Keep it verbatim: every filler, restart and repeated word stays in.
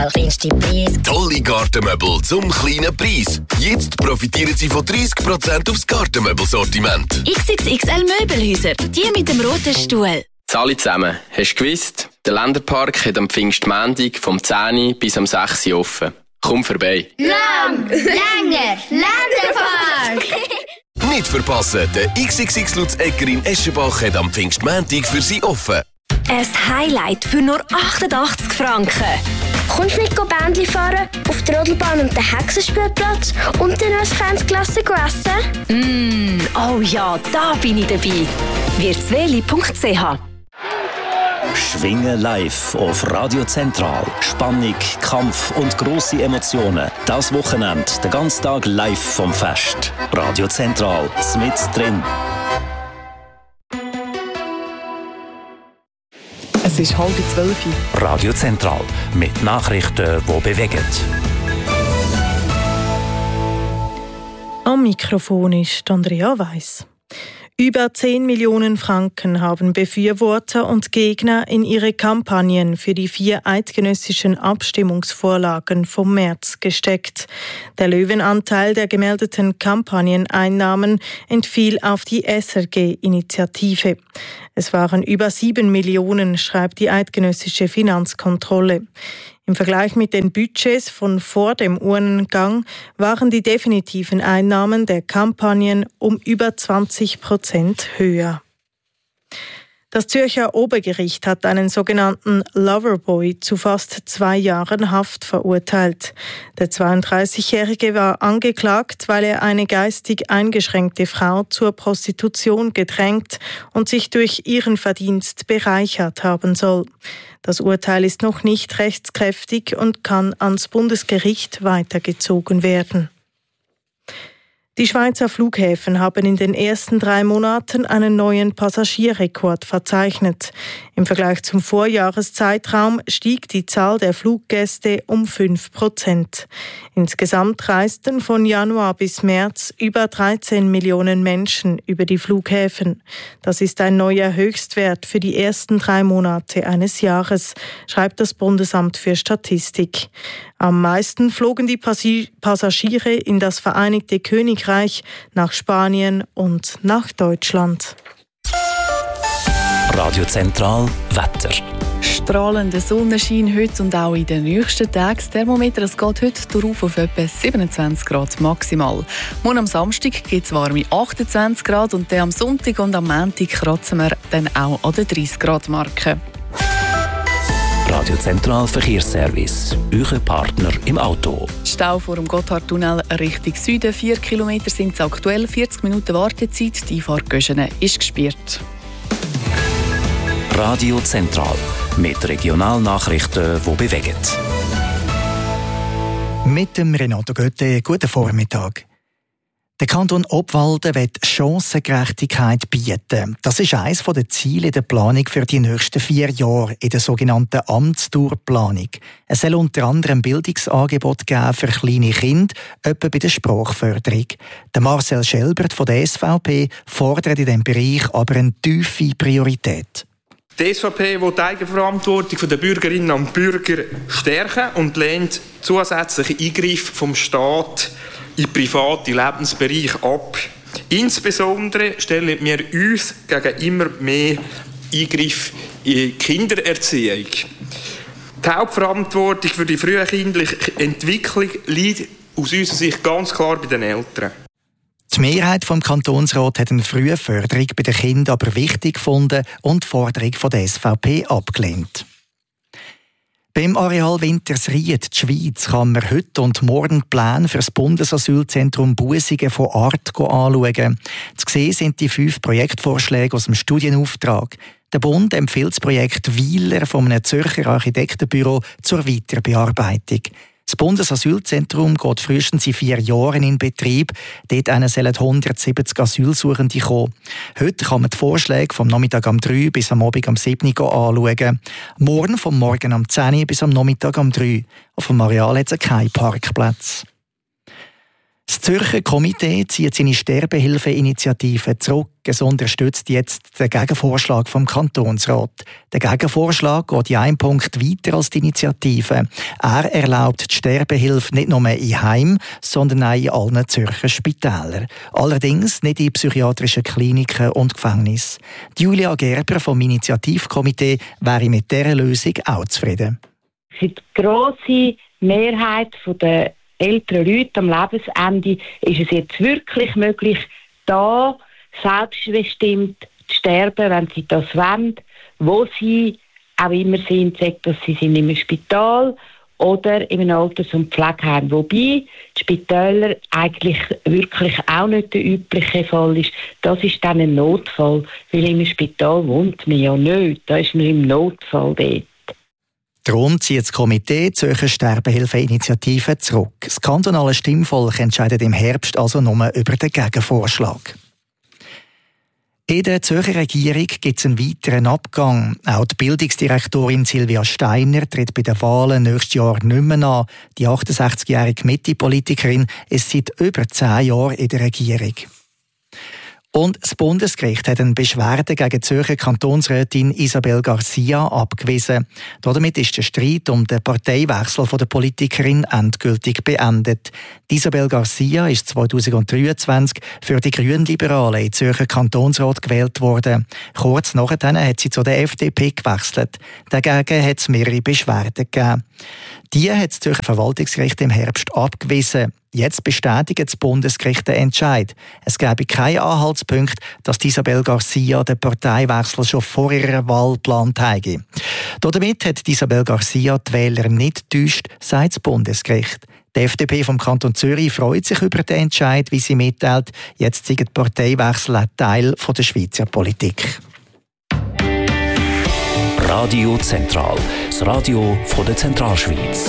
kleinste Preis. Tolle Gartenmöbel zum kleinen Preis. Jetzt profitieren Sie von dreißig Prozent aufs Gartenmöbelsortiment. X X X L Möbelhäuser, die mit dem roten Stuhl. Alle zusammen, hast du gewusst? Der Länderpark hat am Pfingstmontag vom zehn bis am sechs offen. Komm vorbei. Lang, länger, Länderpark! Nicht verpassen, der X X X Lutz-Egger in Eschenbach hat am Pfingstmontag für Sie offen. Ein Highlight für nur achtundachtzig Franken. Kommst du mit Bändli fahren, auf der Rodelbahn und den Hexenspielplatz und dann als Fansklasse essen? Mm, oh ja, da bin ich dabei. wirtsweli punkt c h Schwingen live auf Radio Zentral. Spannung, Kampf und grosse Emotionen. Das Wochenende, den ganzen Tag live vom Fest. Radio Zentral, mit drin. Es ist halb zwölf. Radio Zentral, mit Nachrichten, die bewegen. Am Mikrofon ist Andrea Weiss. Über zehn Millionen Franken haben Befürworter und Gegner in ihre Kampagnen für die vier eidgenössischen Abstimmungsvorlagen vom März gesteckt. Der Löwenanteil der gemeldeten Kampagneneinnahmen entfiel auf die S R G-Initiative. Es waren über sieben Millionen, schreibt die eidgenössische Finanzkontrolle. Im Vergleich mit den Budgets von vor dem Urnengang waren die definitiven Einnahmen der Kampagnen um über zwanzig Prozent höher. Das Zürcher Obergericht hat einen sogenannten Loverboy zu fast zwei Jahren Haft verurteilt. Der zweiunddreißigjährige war angeklagt, weil er eine geistig eingeschränkte Frau zur Prostitution gedrängt und sich durch ihren Verdienst bereichert haben soll. Das Urteil ist noch nicht rechtskräftig und kann ans Bundesgericht weitergezogen werden. Die Schweizer Flughäfen haben in den ersten drei Monaten einen neuen Passagierrekord verzeichnet. Im Vergleich zum Vorjahreszeitraum stieg die Zahl der Fluggäste um fünf Prozent. Insgesamt reisten von Januar bis März über dreizehn Millionen Menschen über die Flughäfen. Das ist ein neuer Höchstwert für die ersten drei Monate eines Jahres, schreibt das Bundesamt für Statistik. Am meisten flogen die Passagiere in das Vereinigte Königreich, nach Spanien und nach Deutschland. Radio Zentral Wetter. Strahlender Sonnenschein heute und auch in den nächsten Tagen. Das Thermometer es geht heute darauf auf etwa siebenundzwanzig Grad maximal. Morgen am Samstag gibt es warme achtundzwanzig Grad und dann am Sonntag und am Montag kratzen wir dann auch an der dreißig Grad Marke. Radio Zentral Verkehrsservice, Euer Partner im Auto. Stau vor dem Gotthardtunnel Richtung Süden. Vier Kilometer sind es aktuell, vierzig Minuten Wartezeit. Die Einfahrt Göschene ist gesperrt. Radio Zentral mit Regionalnachrichten, die bewegen. Mit dem Renato Götte, guten Vormittag. Der Kanton Obwalden will Chancengerechtigkeit bieten. Das ist eines der Ziele der Planung für die nächsten vier Jahre in der sogenannten Amtsdauerplanung. Es soll unter anderem Bildungsangebot geben für kleine Kinder, etwa bei der Sprachförderung. Der Marcel Schelbert von der S V P fordert in diesem Bereich aber eine tiefe Priorität. Die S V P will die Eigenverantwortung der Bürgerinnen und Bürger stärken und lehnt zusätzliche Eingriffe vom Staat in private Lebensbereiche ab. Insbesondere stellen wir uns gegen immer mehr Eingriffe in die Kindererziehung. Die Hauptverantwortung für die frühkindliche Entwicklung liegt aus unserer Sicht ganz klar bei den Eltern. Die Mehrheit vom Kantonsrat hat eine frühe Förderung bei den Kindern aber wichtig gefunden und die Forderung von der S V P abgelehnt. Beim Areal Wintersried, die Schweiz, kann man heute und morgen die Pläne für das Bundesasylzentrum Busingen von Art anschauen. Zu sehen sind die fünf Projektvorschläge aus dem Studienauftrag. Der Bund empfiehlt das Projekt Wieler von einem Zürcher Architektenbüro zur Weiterbearbeitung. Das Bundesasylzentrum geht frühestens in vier Jahren in Betrieb. Dort sollen hundertsiebzig Asylsuchende kommen. Heute kann man die Vorschläge vom Nachmittag um drei bis am Abend um sieben Uhr anschauen. Morgen vom Morgen um zehn Uhr bis am Nachmittag um drei Uhr. Auf dem Areal hat es keinen Parkplatz. Das Zürcher Komitee zieht seine Sterbehilfeinitiative zurück. Es unterstützt jetzt den Gegenvorschlag vom Kantonsrat. Der Gegenvorschlag geht in einem Punkt weiter als die Initiative. Er erlaubt die Sterbehilfe nicht nur in Heim, sondern auch in allen Zürcher Spitälern. Allerdings nicht in psychiatrischen Kliniken und Gefängnissen. Julia Gerber vom Initiativkomitee wäre mit dieser Lösung auch zufrieden. Für die grosse Mehrheit der älteren Leute am Lebensende ist es jetzt wirklich möglich, da selbstbestimmt zu sterben, wenn sie das wollen, wo sie auch immer sind, sagt, dass sie sind im Spital oder in einem Alters- und Pflegeheim. Wobei die Spitäler eigentlich wirklich auch nicht der übliche Fall ist. Das ist dann ein Notfall, weil im Spital wohnt man ja nicht. Da ist man im Notfall dort. Darum zieht das Komitee die Zürcher Sterbehilfeinitiative zurück. Das kantonale Stimmvolk entscheidet im Herbst also nur über den Gegenvorschlag. In der Zürcher Regierung gibt es einen weiteren Abgang. Auch die Bildungsdirektorin Silvia Steiner tritt bei den Wahlen nächstes Jahr nicht mehr an. Die achtundsechzigjährige Mitte-Politikerin ist seit über zehn Jahren in der Regierung. Und das Bundesgericht hat eine Beschwerde gegen die Zürcher Kantonsrätin Isabel Garcia abgewiesen. Damit ist der Streit um den Parteiwechsel der Politikerin endgültig beendet. Isabel Garcia ist zweitausenddreiundzwanzig für die Grünliberalen in Zürcher Kantonsrat gewählt worden. Kurz nachher hat sie zu der F D P gewechselt. Dagegen hat es mehrere Beschwerden gegeben. Die hat das Zürcher Verwaltungsgericht im Herbst abgewiesen. Jetzt bestätigt das Bundesgericht den Entscheid. Es gäbe keinen Anhaltspunkt, dass Isabel Garcia den Parteiwechsel schon vor ihrer Wahl geplant hätte. Damit hat Isabel Garcia die Wähler nicht getäuscht, sagt das Bundesgericht. Die F D P vom Kanton Zürich freut sich über den Entscheid, wie sie mitteilt. Jetzt sind die Parteiwechsel ein Teil der Schweizer Politik. Radio Zentral, das Radio von der Zentralschweiz.